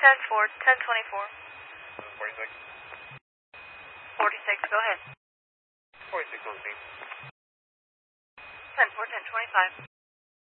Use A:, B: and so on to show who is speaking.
A: 4, 1024.
B: 46.
A: 46, go ahead.
B: 46 on scene.
A: 10 4, 1025.